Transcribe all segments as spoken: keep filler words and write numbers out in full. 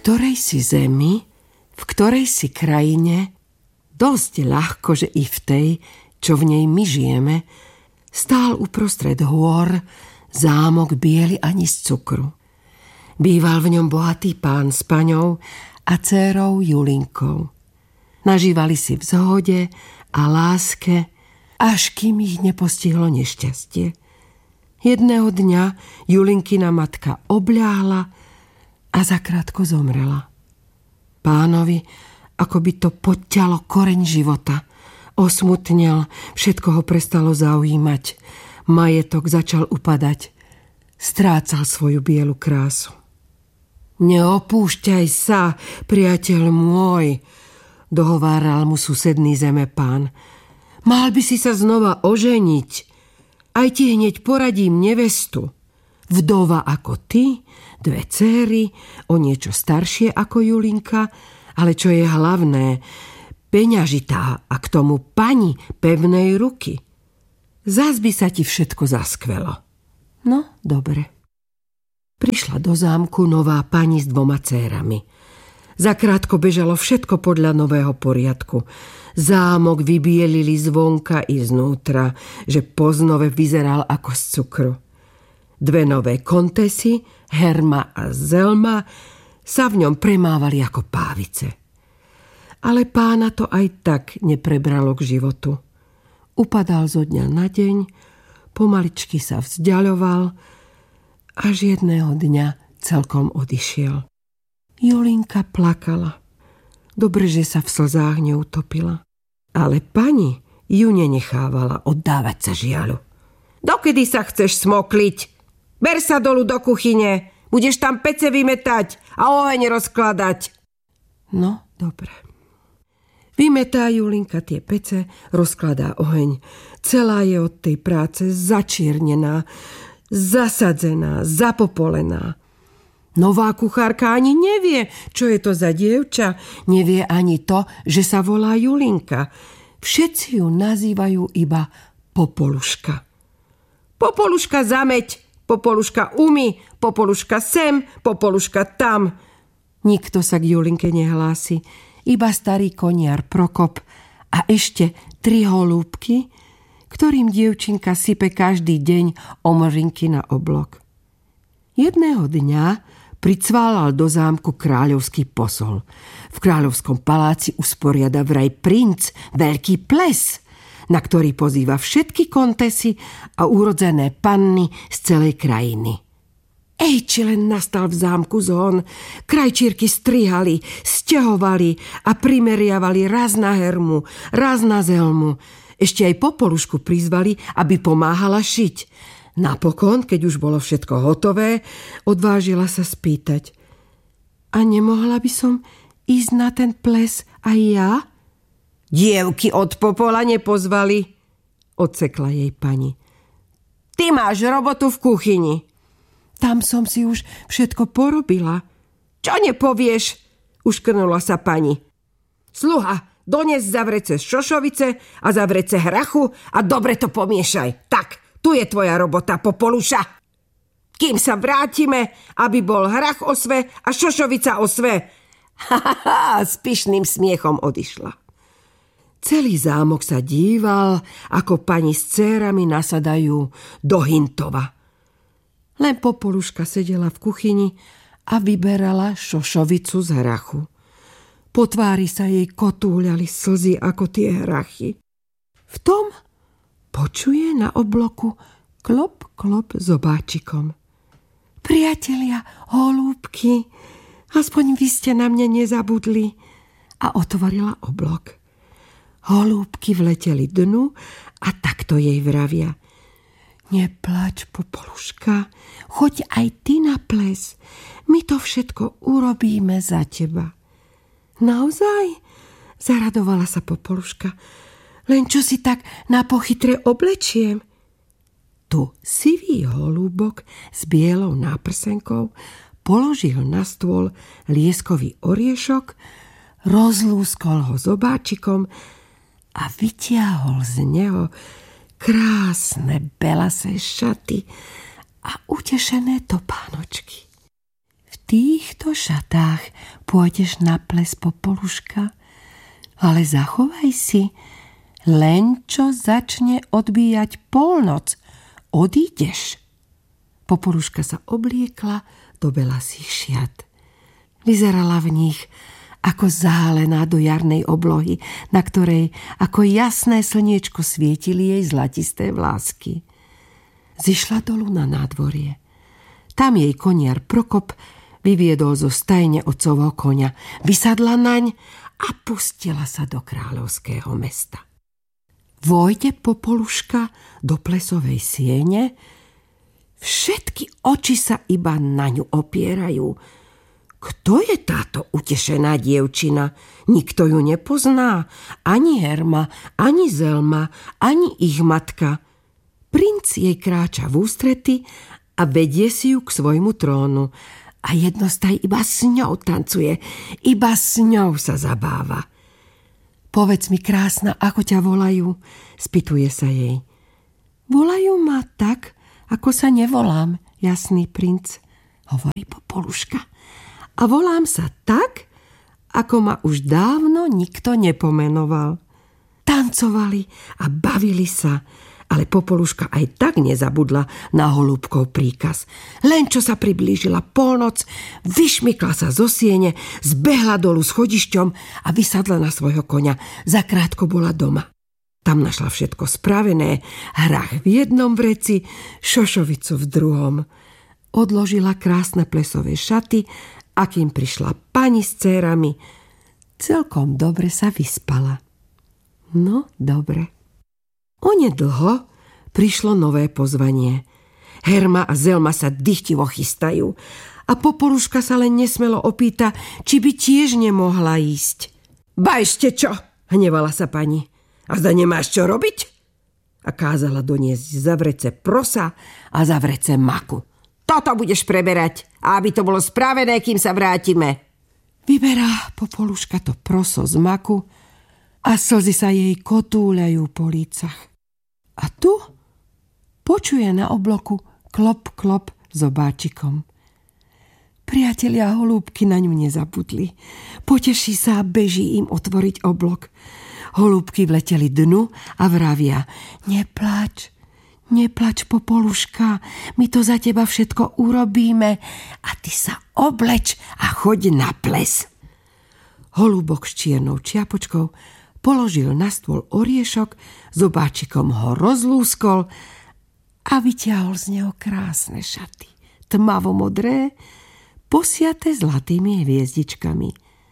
ktorej si zemi, v ktorej si krajine, dosť ľahko, že i v tej, čo v nej my žijeme, stál uprostred hôr zámok biely ani z cukru. Býval v ňom bohatý pán s paňou a dcérou Julinkou. Nažívali si v zhode a láske, až kým ich nepostihlo nešťastie. Jedného dňa Julinkina matka obľahla a zakrátko zomrela. Pánovi ako by to podťalo koreň života. Osmutnel, všetko ho prestalo zaujímať. Majetok začal upadať. Strácal svoju bielu krásu. Neopúšťaj sa, priateľ môj, dohováral mu susedný zemepán. Mal by si sa znova oženiť. Aj ti hneď poradím nevestu. Vdova ako ty, dve céry, o niečo staršie ako Julinka, ale čo je hlavné, peňažitá a k tomu pani pevnej ruky. Zas by sa ti všetko zaskvelo. No, dobre. Prišla do zámku nová pani s dvoma cérami. Zakrátko bežalo všetko podľa nového poriadku. Zámok vybielili zvonka i znútra, že poznove vyzeral ako z cukru. Dve nové kontesy, Herma a Zelma, sa v ňom premávali ako pávice. Ale pána to aj tak neprebralo k životu. Upadal zo dňa na deň, pomaličky sa vzdiaľoval, až jedného dňa celkom odišiel. Julinka plakala. Dobre, že sa v slzách neutopila. Ale pani ju nenechávala oddávať sa žiaľu. Dokedy sa chceš smokliť? Ber sa dolu do kuchyne. Budeš tam pece vymetať a oheň rozkladať. No, dobre. Vymetá Julinka tie pece, rozkladá oheň. Celá je od tej práce začiernená, zasadzená, zapopolená. Nová kuchárka ani nevie, čo je to za dievča. Nevie ani to, že sa volá Julinka. Všetci ju nazývajú iba Popoluška. Popoluška zameť, Popoluška umy, Popoluška sem, Popoluška tam. Nikto sa k Julinke nehlási, iba starý koniar Prokop a ešte tri holúbky, ktorým dievčinka sype každý deň omrinky na oblok. Jedného dňa pricválal do zámku kráľovský posol. V kráľovskom paláci usporiada vraj princ veľký ples, na ktorý pozýva všetky kontesy a urodzené panny z celej krajiny. Ej, či len nastal v zámku zhon, krajčírky strihali, sťahovali a primeriavali raz na Hermu, raz na Zelmu. Ešte aj Popolušku prizvali, aby pomáhala šiť. Napokon, keď už bolo všetko hotové, odvážila sa spýtať: A nemohla by som ísť na ten ples aj ja? Dievky od popola nepozvali, odsekla jej pani. Ty máš robotu v kuchyni. Tam som si už všetko porobila. Čo nepovieš? Uškrnula sa pani. Sluha, dones zavrece šošovice a zavrece hrachu a dobre to pomiešaj. Tak, tu je tvoja robota, Popoluša. Kým sa vrátime, aby bol hrach o sve a šošovica o sve. Ha, ha, ha, s pyšným smiechom odišla. Celý zámok sa díval, ako pani s dcérami nasadajú do Hintova. Len Popoluška sedela v kuchyni a vyberala šošovicu z hrachu. Po tvári sa jej kotúľali slzy ako tie hrachy. V tom počuje na obloku klop, klop zobáčikom. Priatelia, holúbky, aspoň vy ste na mne nezabudli. A otvorila oblok. Holúbky vleteli dnu a takto jej vravia. Neplač, Popoluška, choď aj ty na ples. My to všetko urobíme za teba. Naozaj? Zaradovala sa Popoluška. Len čo si tak na pochytre oblečiem? Tu sivý holúbok s bielou náprsenkou položil na stôl lieskový oriešok, rozlúskol ho zobáčikom a vytiahol z neho krásne belasé šaty a utešené topánočky. V týchto šatách pôjdeš na ples, Popoluška, ale zachovaj si, len čo začne odbíjať polnoc, odídeš. Popoluška sa obliekla do belasých šiat. Vyzerala v nich ako zálená do jarnej oblohy, na ktorej ako jasné slniečko svietili jej zlatisté vlásky. Zišla dolu na nádvorie. Tam jej koniar Prokop vyviedol zo stajne otcovho koňa, vysadla naň a pustila sa do kráľovského mesta. Vojde Popoluška do plesovej siene, všetky oči sa iba na ňu opierajú. Kto je táto utešená dievčina? Nikto ju nepozná, ani Herma, ani Zelma, ani ich matka. Princ jej kráča v ústrety a vedie si ju k svojmu trónu. A jednostaj iba s ňou tancuje, iba s ňou sa zabáva. Povedz mi, krásna, ako ťa volajú? Spýtuje sa jej. Volajú ma tak, ako sa nevolám, jasný princ, hovorí Popoluška. A volám sa tak, ako ma už dávno nikto nepomenoval. Tancovali a bavili sa, ale Popoluška aj tak nezabudla na Holúbkov príkaz. Len čo sa priblížila polnoc, vyšmykla sa zo siene, zbehla dolu schodišťom a vysadla na svojho koňa. Zakrátko bola doma. Tam našla všetko spravené, hrách v jednom vreci, šošovicu v druhom. Odložila krásne plesové šaty, a kým prišla pani s dcérami, celkom dobre sa vyspala. No, dobre. Onedlho prišlo nové pozvanie. Herma a Zelma sa dychtivo chystajú a Popoluška sa len nesmelo opýta, či by tiež nemohla ísť. Ba ešte čo? Hnevala sa pani. A zda nemáš čo robiť? A kázala doniesť za vrece prosa a za vrece maku. Toto budeš preberať, a aby to bolo spravené, kým sa vrátime. Vyberá Popoluška to proso z maku a slzy sa jej kotúľajú po lícach. A tu počuje na obloku klop, klop s obáčikom. Priatelia Holúbky na ňu nezabudli. Poteší sa a beží im otvoriť oblok. Holúbky vleteli dnu a vravia: Neplač, neplač, Popoluška, my to za teba všetko urobíme a ty sa obleč a choď na ples. Holúbok s čiernou čiapočkou položil na stôl oriešok, s obáčikom ho rozlúskol a vyťahol z neho krásne šaty, tmavomodré, posiaté zlatými hviezdičkami.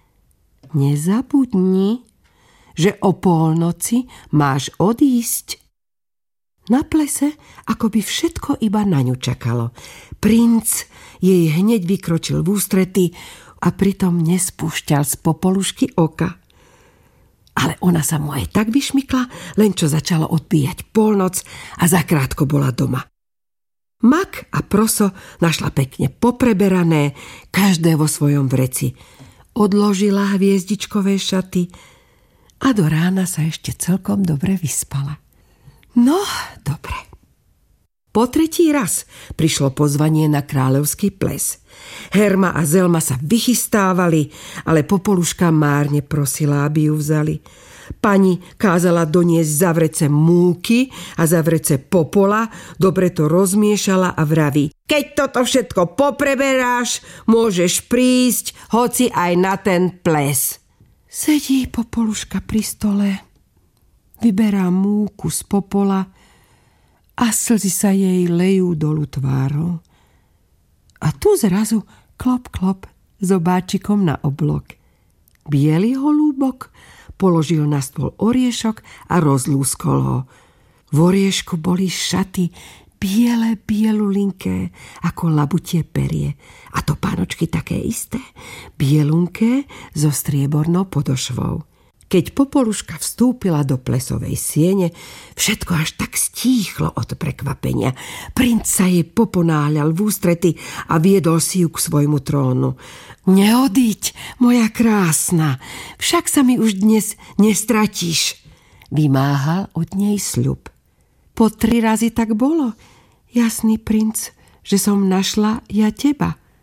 Nezabudni, že o polnoci máš odísť. Na plese akoby všetko iba na ňu čakalo. Princ jej hneď vykročil v ústrety a pritom nespúšťal z Popolušky oka. Ale ona sa mu aj tak vyšmykla, len čo začalo odbíjať polnoc a zakrátko bola doma. Mak a proso našla pekne popreberané, každé vo svojom vreci. Odložila hviezdičkové šaty a do rána sa ešte celkom dobre vyspala. No, dobre. Po tretí raz prišlo pozvanie na kráľovský ples. Herma a Zelma sa vychystávali, ale Popoluška márne prosila, aby ju vzali. Pani kázala doniesť za vrece múky a za vrece popola, dobre to rozmiešala a vraví: Keď toto všetko popreberáš, môžeš prísť hoci aj na ten ples. Sedí Popoluška pri stole, vyberá múku z popola a slzy sa jej lejú dolu tvárou. A tu zrazu klop, klop s obáčikom na oblok. Bielý holúbok položil na stôl oriešok a rozlúskol ho. V oriešku boli šaty biele, bielulinké, ako labutie perie. A to pánočky také isté, bielunké so striebornou podošvou. Keď Popoluška vstúpila do plesovej siene, všetko až tak stíchlo od prekvapenia. Princ sa jej poponáhľal v ústrety a viedol si ju k svojmu trónu. Neodíď, moja krásna, však sa mi už dnes nestratíš, vymáhal od nej sľub. Po tri razy tak bolo, jasný princ, že som našla ja teba.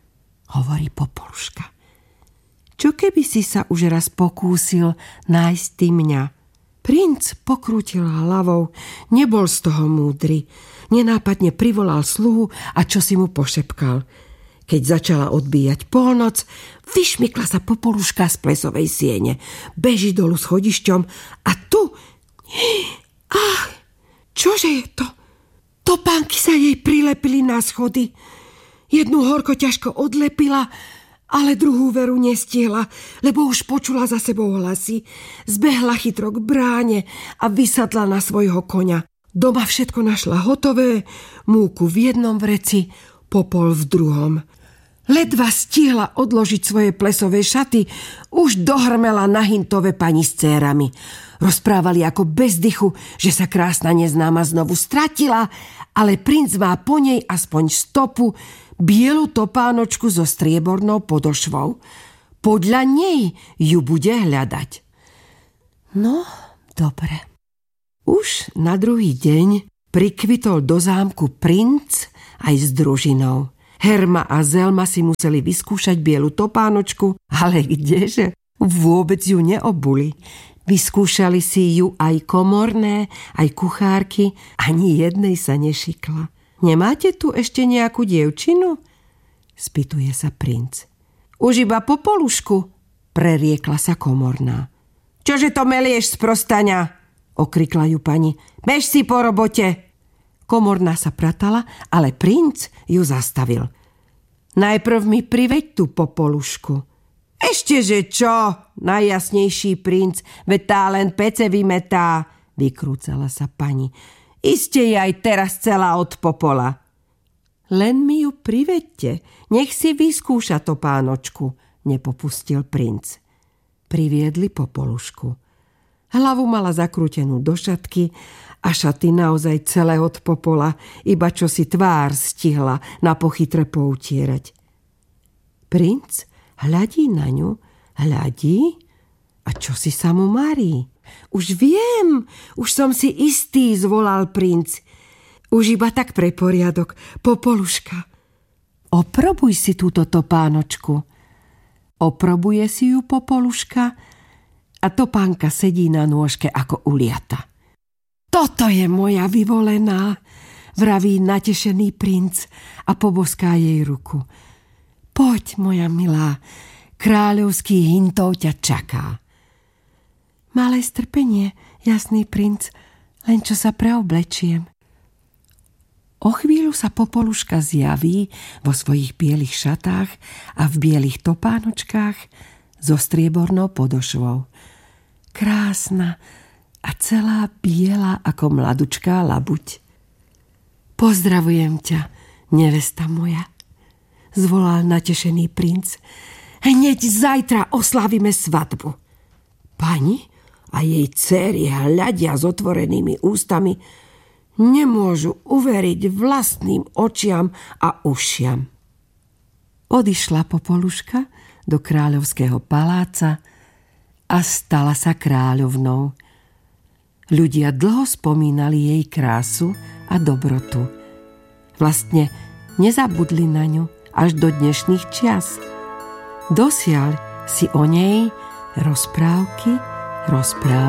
hovorí Popoluška. Čo keby si sa už raz pokúsil nájsť ty mňa? Princ pokrútil hlavou, nebol z toho múdry. Nenápadne privolal sluhu a čo si mu pošepkal. Keď začala odbíjať polnoc, vyšmykla sa Popoluška z plesovej siene. Beží dolu schodišťom a tu... Ach, čože je to? Topánky sa jej prilepili na schody. Jednu horko ťažko odlepila, ale druhú veru nestihla, lebo už počula za sebou hlasy. Zbehla chytro k bráne a vysadla na svojho koňa. Doma všetko našla hotové, múku v jednom vreci, popol v druhom. Ledva stihla odložiť svoje plesové šaty, už dohrmela na hintove pani s cérami. Rozprávali ako bez dychu, že sa krásna neznáma znovu stratila, ale princ má po nej aspoň stopu, bielu topánočku so striebornou podošvou. Podľa nej ju bude hľadať. No, dobre. Už na druhý deň prikvitol do zámku princ aj s družinou. Herma a Zelma si museli vyskúšať bielu topánočku, ale kdeže? Vôbec ju neobuli. Vyskúšali si ju aj komorné, aj kuchárky, ani jednej sa nešikla. Nemáte tu ešte nejakú dievčinu? Spýtuje sa princ. Už iba Popolušku, preriekla sa komorná. Čože to melieš, sprostania? Okrikla ju pani. Bež si po robote. Komorná sa pratala, ale princ ju zastavil. Najprv mi priveď tú Popolušku. Ešteže čo, najjasnejší princ, veď tá len pece vymetá, vykrúcala sa pani. Iste je aj teraz celá od popola. Len mi ju privedte, nech si vyskúša topánočku, nepopustil princ. Priviedli Popolušku. Hlavu mala zakrútenú do šatky a šaty naozaj celé od popola, iba čo si tvár stihla na pochytre poutierať. Princ hľadí na ňu, hľadí a čo si sa mu marí. Už viem, už som si istý, zvolal princ. Už iba tak pre poriadok, Popoluška. Oprobuj si túto topánočku. Oprobuje si ju Popoluška a topánka sedí na nôžke ako uliata. Toto je moja vyvolená, vraví natešený princ a poboská jej ruku. Poď, moja milá, kráľovský hintov ťa čaká. Malé strpenie, jasný princ, len čo sa preoblečiem. O chvíľu sa Popoluška zjaví vo svojich bielých šatách a v bielých topánočkách so striebornou podošvou. Krásna a celá biela ako mladučká labuť. Pozdravujem ťa, nevesta moja, zvolal natešený princ. Hneď zajtra oslávime svadbu. Pani a jej dcéry hľadia s otvorenými ústami, nemôžu uveriť vlastným očiam a ušiam. Odišla Popoluška do kráľovského paláca a stala sa kráľovnou. Ľudia dlho spomínali jej krásu a dobrotu. Vlastne nezabudli na ňu až do dnešných čias. Dosiaľ si o nej rozprávky rozprávajú.